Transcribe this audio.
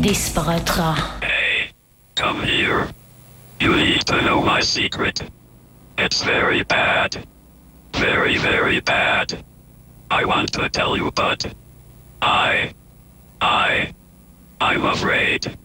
disparaîtra. Hey, come here. You need to know my secret. It's very bad. Very, very bad. I want to tell you, but I'm afraid.